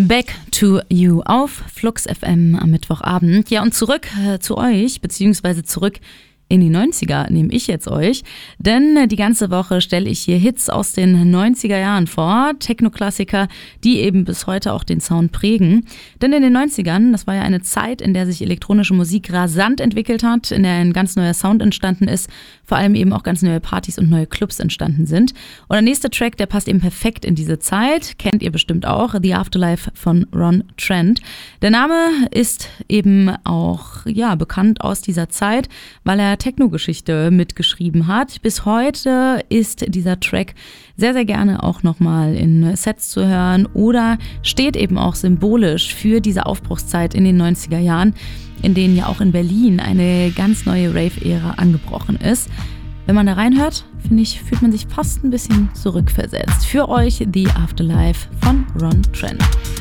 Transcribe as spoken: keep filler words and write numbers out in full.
Back to You auf Flux F M am Mittwochabend. Ja, und zurück äh, zu euch, beziehungsweise zurück in die neunziger nehme ich jetzt euch, denn die ganze Woche stelle ich hier Hits aus den neunziger Jahren vor, Techno-Klassiker, die eben bis heute auch den Sound prägen. Denn in den neunzigern, das war ja eine Zeit, in der sich elektronische Musik rasant entwickelt hat, in der ein ganz neuer Sound entstanden ist, vor allem eben auch ganz neue Partys und neue Clubs entstanden sind. Und der nächste Track, der passt eben perfekt in diese Zeit, kennt ihr bestimmt auch, The Afterlife von Ron Trent. Der Name ist eben auch ja bekannt aus dieser Zeit, weil er Techno-Geschichte mitgeschrieben hat. Bis heute ist dieser Track sehr, sehr gerne auch nochmal in Sets zu hören oder steht eben auch symbolisch für diese Aufbruchszeit in den neunziger Jahren, in denen ja auch in Berlin eine ganz neue Rave-Ära angebrochen ist. Wenn man da reinhört, finde ich, fühlt man sich fast ein bisschen zurückversetzt. Für euch The Afterlife von Ron Trent.